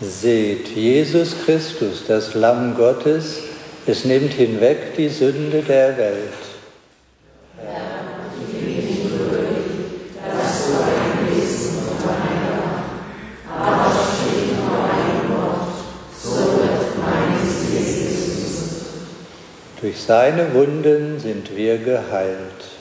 Seht, Jesus Christus, das Lamm Gottes, es nimmt hinweg die Sünde der Welt. Durch seine Wunden sind wir geheilt.